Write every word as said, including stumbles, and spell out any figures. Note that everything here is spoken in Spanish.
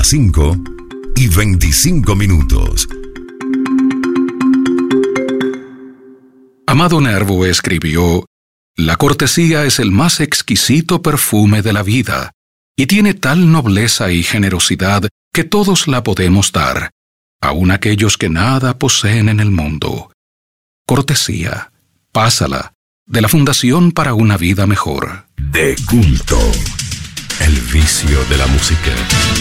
las cinco y veinticinco minutos. Amado Nervo escribió: «La cortesía es el más exquisito perfume de la vida, y tiene tal nobleza y generosidad que todos la podemos dar, aun aquellos que nada poseen en el mundo». Cortesía, pásala, de la Fundación para una Vida Mejor. De culto, el vicio de la música.